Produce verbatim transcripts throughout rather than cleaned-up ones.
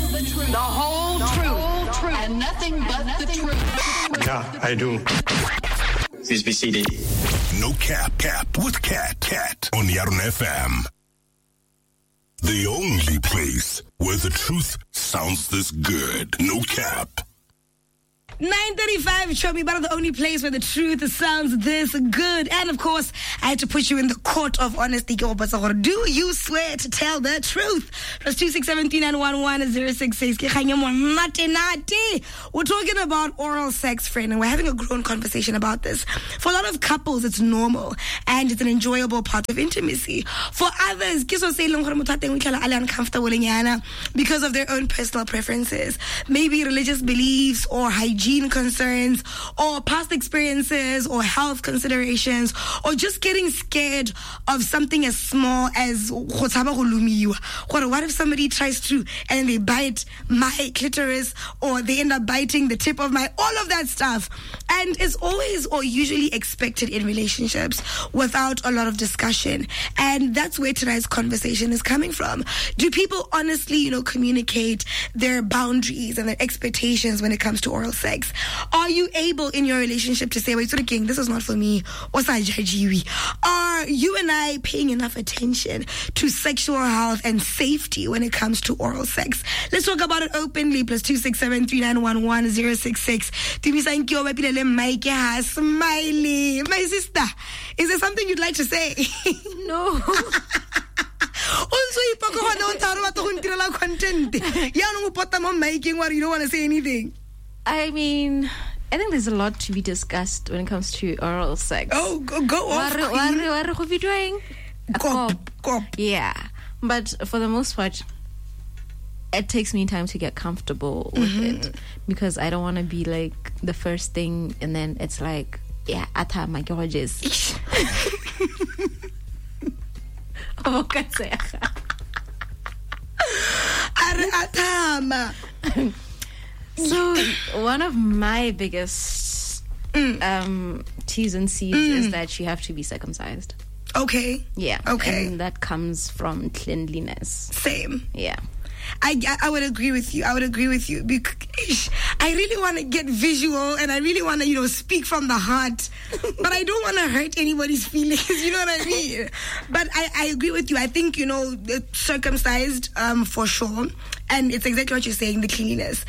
the whole truth, and nothing but the truth. Yeah, I do. Please be seated. No Cap, Cap with Cat, Cat on Yarn F M. The only place where the truth sounds this good. No Cap. nine thirty-five, show me about the only place where the truth sounds this good. And of course, I had to put you in the court of honesty. Do you swear to tell the truth? Plus two six seven three nine one one zero six six. We're talking about oral sex, friend, and we're having a grown conversation about this. For a lot of couples, it's normal and it's an enjoyable part of intimacy. For others, uncomfortable because of their own personal preferences, maybe religious beliefs or hygiene concerns or past experiences or health considerations or just getting scared of something as small as what if somebody tries to and they bite my clitoris or they end up biting the tip of my, all of that stuff. And it's always or usually expected in relationships without a lot of discussion. And that's where tonight's conversation is coming from. Do people honestly, you know, communicate their boundaries and their expectations when it comes to oral sex? Are you able in your relationship to say, wait, sort of king, this is not for me? Are you and I paying enough attention to sexual health and safety when it comes to oral sex? Let's talk about it openly. Plus two six seven three nine one one zero six six. Smiley. My sister, is there something you'd like to say? No. Also, if you don't want to say anything. I mean, I think there's a lot to be discussed when it comes to oral sex. Oh, go, go off. What are you doing? Cop, cop. Yeah. But for the most part, it takes me time to get comfortable with mm-hmm. it because I don't want to be like the first thing and then it's like, yeah, ata my gorgeous. Oh, So one of my biggest mm. um, T's and C's mm. is that you have to be circumcised. Okay. Yeah. Okay. And that comes from cleanliness. Same. Yeah. I, I would agree with you. I would agree with you. Because I really want to get visual and I really want to, you know, speak from the heart. But I don't want to hurt anybody's feelings. You know what I mean? But I, I agree with you. I think, you know, circumcised um, for sure. And it's exactly what you're saying, the cleanliness.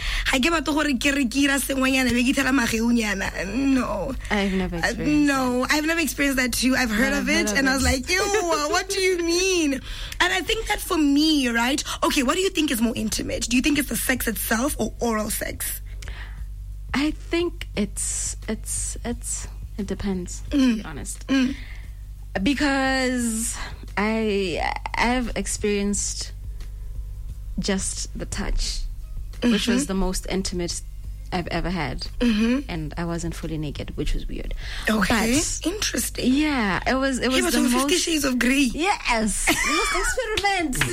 No. I've never experienced uh, No, I've never experienced that too. I've heard I've of it. Heard of and it. I was like, ew, what do you mean? And I think that for me, right? Okay, what do you think is more intimate? Do you think it's the sex itself or oral sex? I think it's, it's, it's, it depends, to mm. be honest. Mm. Because I, I've experienced just the touch, mm-hmm. which was the most intimate I've ever had. Mm-hmm. And I wasn't fully naked, which was weird. Okay. But, interesting. Yeah, it was, it was yeah, the most... Fifty Shades of Grey. Yes. Let's experiment.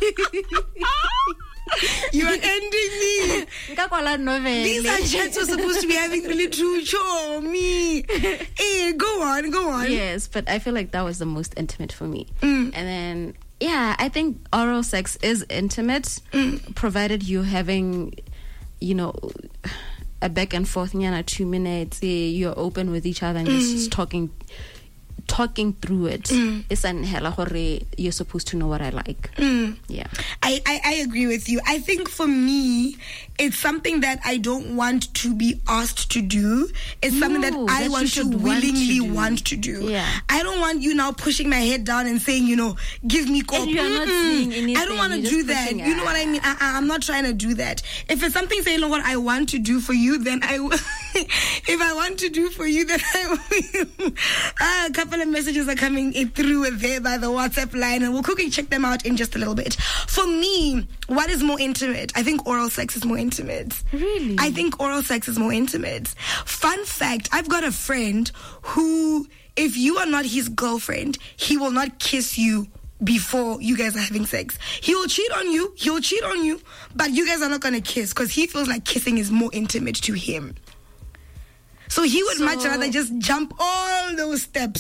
You are ending me. These are chats we're supposed to be having really true show me. Hey, go on, go on. Yes, but I feel like that was the most intimate for me. Mm. And then, yeah, I think oral sex is intimate, mm. provided you're having, you know, a back and forth, you know, two minutes, you're open with each other and mm. just talking talking through it. Mm. It's an hella hore, you're supposed to know what I like. Mm. Yeah. I, I, I agree with you. I think for me, it's something that I don't want to be asked to do. It's no, something that I that want to willingly want to do. want to do. Yeah. I don't want you now pushing my head down and saying, you know, give me cop. You're not saying anything. I don't want to do that. You know what I mean? I, I'm not trying to do that. If it's something saying, look, what I want to do for you, then I will. If I want to do for you, then I will. uh, a couple of messages are coming through there by the WhatsApp line, and we'll quickly check them out in just a little bit. For me, what is more intimate? I think oral sex is more intimate. Really? I think oral sex is more intimate. Fun fact, I've got a friend who, if you are not his girlfriend, he will not kiss you before you guys are having sex. He will cheat on you, he will cheat on you, but you guys are not going to kiss because he feels like kissing is more intimate to him. So he would so, much rather just jump all those steps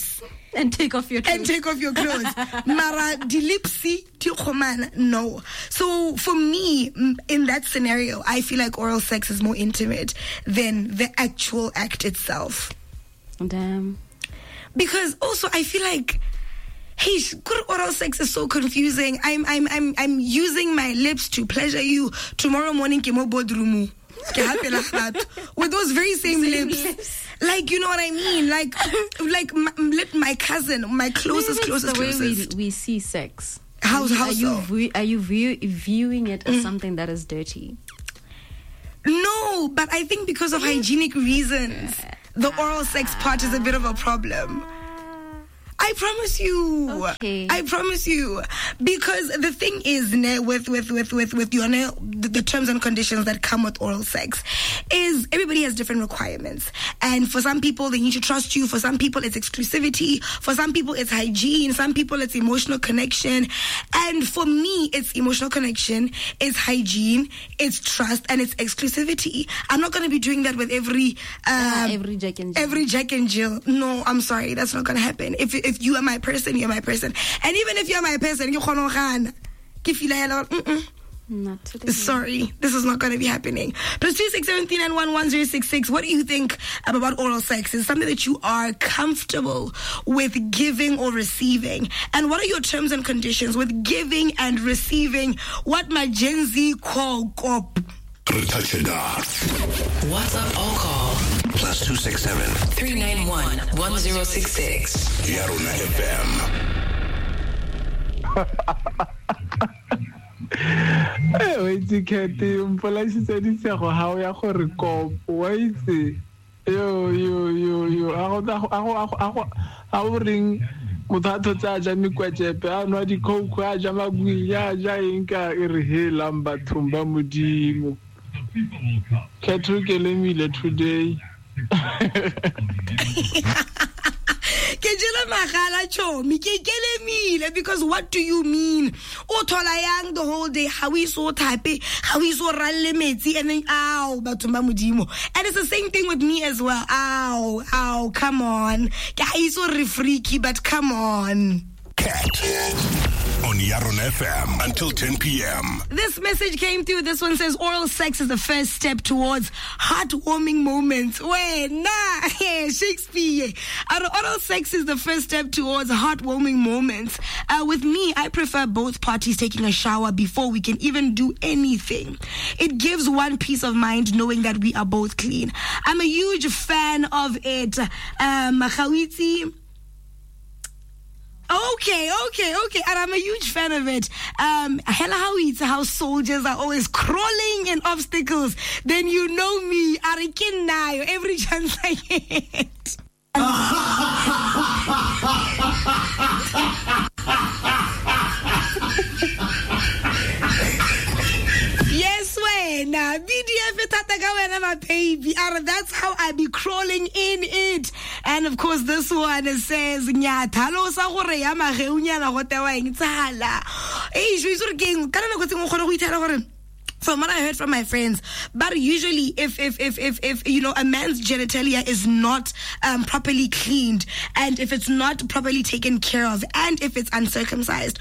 And take off your clothes. And take off your clothes. Mara di lipsi di khomana. No. So for me, in that scenario, I feel like oral sex is more intimate than the actual act itself. Damn. Because also I feel like, hey, good oral sex is so confusing. I'm I'm I'm I'm using my lips to pleasure you. Tomorrow morning, kemo bodrumu. With those very same, same lips. lips. Like, you know what I mean? Like, like my, my cousin, my closest, closest, the way closest. We, we see sex. How, how are so? You view, are you view, viewing it as mm. something that is dirty? No, but I think because of hygienic reasons, the oral sex part is a bit of a problem. I promise you. Okay. I promise you. Because the thing is, ne, with with with with with your ne, the, the terms and conditions that come with oral sex, is everybody has different requirements. And for some people, they need to trust you. For some people, it's exclusivity. For some people, it's hygiene. Some people, it's emotional connection. And for me, it's emotional connection, it's hygiene, it's trust, and it's exclusivity. I'm not going to be doing that with every um, uh, every Jack and Jill. Every Jack and Jill. No, I'm sorry, that's not going to happen. If if you are my person, you're my person. And even if you're my person, you can't. Not today. Sorry, this is not going to be happening. Plus two six seven three nine one one zero six six. What do you think about oral sex? Is it something that you are comfortable with giving or receiving? And what are your terms and conditions with giving and receiving what my Gen Z call cop? WhatsApp or call plus two six seven three nine one one zero six six. Yarona F M. Eh, wait, Kati, umpola sisedi se go ha o ya go re kopo, wait. Yo yo yo yo, a go a go a go a go ring motho tsa ja mikwetepe a nwa di coke a ja magwi ya ja inka e re hela mbathong ba modimo. Kethu ke lemile today. Because what do you mean? O thola yang the whole day, how we so type, how we so ralle metsi, and then ow, batumba modimo. And it's the same thing with me as well. Ow, ow, come on. Guys so freaky, but come on. Cat on Yarona F M until ten p.m. This message came through. This one says oral sex is the first step towards heartwarming moments. Wait, nah, Shakespeare. Oral sex is the first step towards heartwarming moments. Uh, with me, I prefer both parties taking a shower before we can even do anything. It gives one peace of mind knowing that we are both clean. I'm a huge fan of it. Um, Khawiti. Okay, okay, okay. And I'm a huge fan of it. Um, hella how it's how soldiers are always crawling in obstacles. Then you know me, Arikinayo, every chance I get. Yes, when B D F my baby. That's how I be crawling in it. And of course, this one says, "Nyatalo sa gore ya mageunya na go tewa eng tsala." Eh, jo itse re keng kana go tseng go go ithala gore from what I heard from my friends, but usually if if if if, if you know a man's genitalia is not um, properly cleaned, and if it's not properly taken care of, and if it's uncircumcised,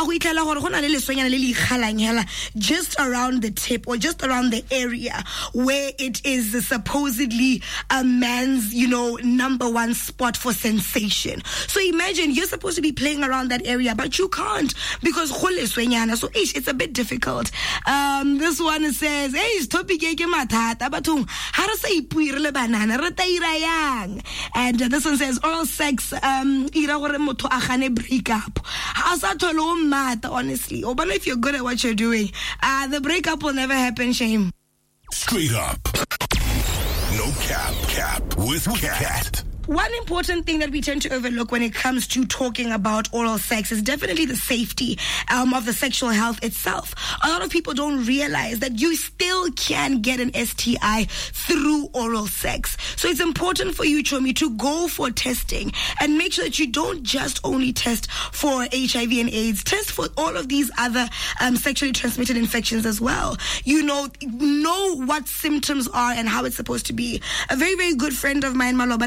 just around the tip or just around the area where it is supposedly a man's, you know, number one spot for sensation. So imagine you're supposed to be playing around that area, but you can't because so it's a bit difficult. Um, This one says, "Hey, topic ke mathata bathong ha re sa ipuire le banana re taira yang." And uh, this one says, "Oral sex um ira gore motho a gane breakup." Ha sa tholo mata, honestly. Or but if you're good at what you're doing, uh the breakup will never happen, shame. Straight up. No cap cap with Cat. One important thing that we tend to overlook when it comes to talking about oral sex is definitely the safety um, of the sexual health itself. A lot of people don't realize that you still can get an S T I through oral sex. So it's important for you, Chomi, to go for testing and make sure that you don't just only test for H I V and AIDS. Test for all of these other um, sexually transmitted infections as well. You know, know what symptoms are and how it's supposed to be. A very, very good friend of mine, Maloba Nabua,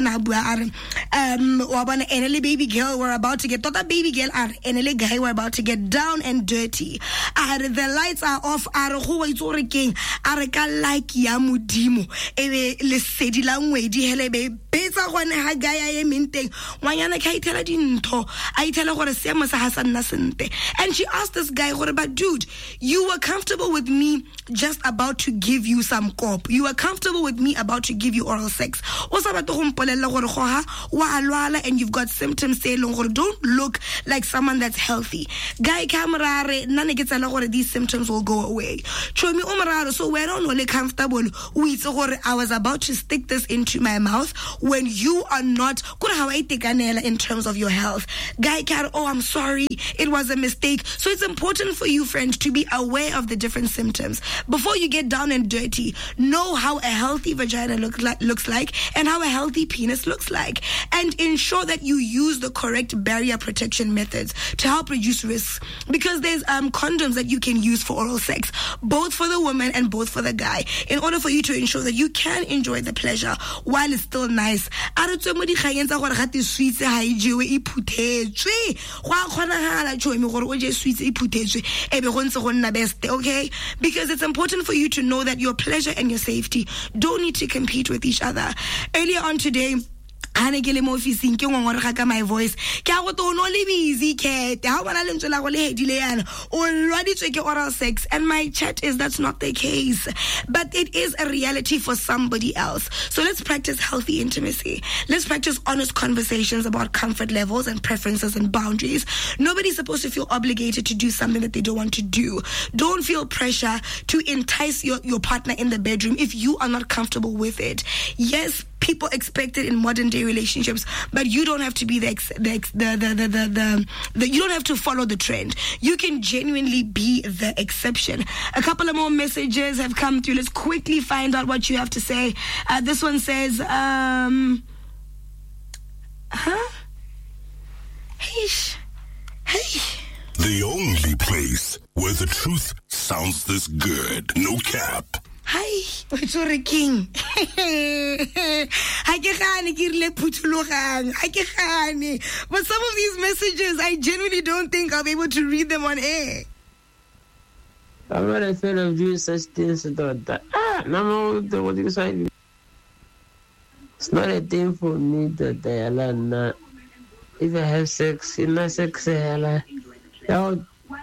are um wa bona ene baby girl we're about to get tota baby girl are ene guy we're about to get down and dirty. Are the lights are off, are go wa itse gore keng are ka like ya modimo ebe le sedi la ngwedi hele be betsa gone ha guy ya menteng ngwanyana ka itela dintho a itela gore seemo sa ha sa nna sente. And she asked this guy gore, but dude, you were comfortable with me just about to give you some cop, you were comfortable with me about to give you oral sex, o sa batla go mpolella gore go ha wa alwala and you've got symptoms say long gore don't look like someone that's healthy. Guy kamerare nane ke tsela gore these symptoms will go away. Chomi o moraro, so we don't really comfortable o itse gore I was about to stick this into my mouth when you are not gore ha wa itekanela in terms of your health. Guy car, oh I'm sorry, it was a mistake. So it's important for you friends to be aware of the different symptoms before you get down and dirty. Know how a healthy vagina look like, looks like and how a healthy penis looks like, and ensure that you use the correct barrier protection methods to help reduce risks, because there's um condoms that you can use for oral sex, both for the woman and both for the guy, in order for you to ensure that you can enjoy the pleasure while it's still nice. Okay, because it's important for you to know that your pleasure and your safety don't need to compete with each other. Earlier on today, ane ke le mo officing ke ngongorega ka my voice ke a go to no le busy cat ha bona le ntse la go le hedile yana o lwaditswe ke oral sex, and my chat is that's not the case, but it is a reality for somebody else. So let's practice healthy intimacy. Let's practice honest conversations about comfort levels and preferences and boundaries. Nobody's supposed to feel obligated to do something that they don't want to do. Don't feel pressure to entice your, your partner in the bedroom if you are not comfortable with it. Yes, people expect it in modern day relationships, but you don't have to be the ex- the, ex- the, the, the, the, the, the you don't have to follow the trend. You can genuinely be the exception. A couple of more messages have come through. Let's quickly find out what you have to say. Uh, this one says, um, huh? Hey, hey. The only place where the truth sounds this good. No cap. Hi, sorry king. Ha ke gane ke rile phuthulogang. Ha ke gane. But some of these messages I genuinely don't think I'll be able to read them on air. I'm not a fan of doing such things. That ah, no, what you say? It's not a thing for me that I allow. If I have sex, in my sex, I allow.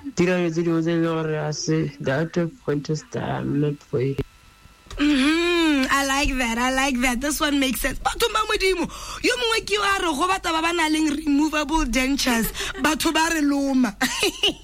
I say the out of contest, I'm not for it. Mm-hmm. I like that. I like that. This one makes sense. Batho ba modimo, yo mongwe ke wa re go bata ba ba na leng removable dentures, batho ba re loma.